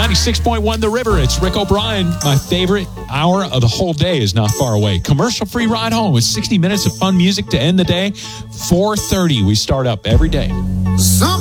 96.1 The River. It's Rick O'Brien. My favorite hour of the whole day is not far away. Commercial-free ride home with 60 minutes of fun music to end the day. 4:30 we start up every day.